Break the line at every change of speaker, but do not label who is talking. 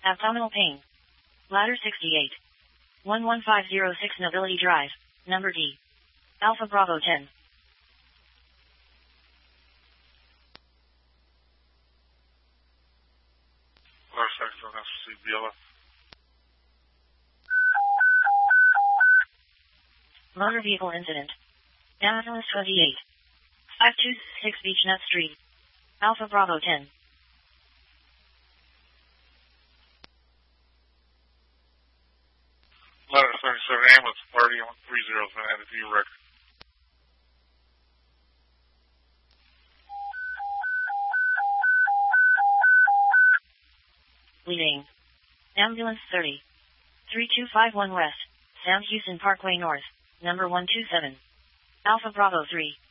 Abdominal pain. Ladder 68. 11506 Nobility Drive, number D. Alpha Bravo 10. Motor vehicle incident. Annapolis 28. 526 Beechnut Street. Alpha Bravo 10.
Ladder 37 ambulance party on 30 added to your record.
Leading. Ambulance 30. 3251 West, Sam Houston Parkway North, number 127. Alpha Bravo 3.